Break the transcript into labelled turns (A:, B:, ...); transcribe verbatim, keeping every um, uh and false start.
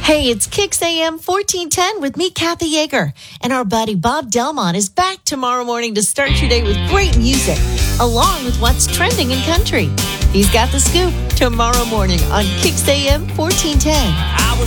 A: Hey, it's Kicks A M fourteen ten with me, Kathy Yeager. And our buddy Bob Delmont is back tomorrow morning to start your day with great music, along with what's trending in country. He's got the scoop tomorrow morning on Kicks A M fourteen ten.
B: I was